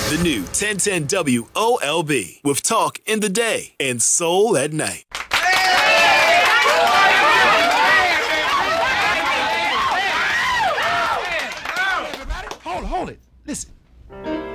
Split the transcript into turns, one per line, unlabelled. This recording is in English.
The new 1010 WOLB with talk in the day and soul at night.
Hold it. Listen,